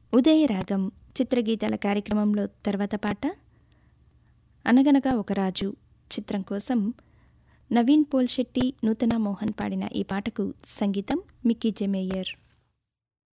ఉదయరాగం చిత్రగీతాల కార్యక్రమంలో తర్వాత పాట అనగనగా ఒక రాజు చిత్రం కోసం నవీన్ పోల్శెట్టి, నూతన మోహన్ పాడిన ఈ పాటకు సంగీతం మిక్కీ జె మేయర్.